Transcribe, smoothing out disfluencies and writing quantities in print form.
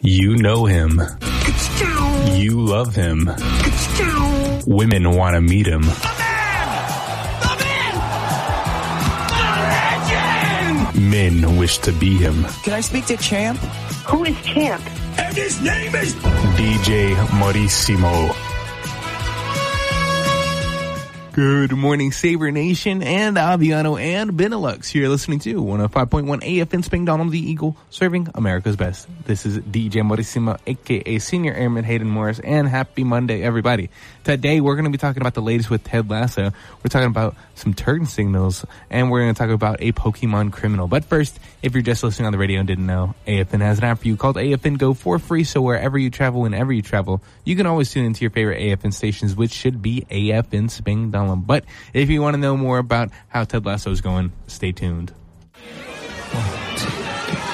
You know him. You love him. Women want to meet him. Men wish to be him. Can I speak to Champ? Who is Champ? And his name is DJ Marissimo. Good morning, Sabre Nation and Aviano and Benelux. You're listening to 105.1 AFN Spangdahlem, the Eagle, serving America's best. This is DJ Marissimo, a.k.a. Senior Airman Hayden Morris, and happy Monday, everybody. Today, we're going to be talking about the latest with Ted Lasso. We're talking about some turn signals, and we're going to talk about a Pokemon criminal. But first, if you're just listening on the radio and didn't know, AFN has an app for you called AFN Go for free, so wherever you travel, whenever you travel, you can always tune into your favorite AFN stations, which should be AFN Spangdahlem. But if you want to know more about how Ted Lasso is going, stay tuned.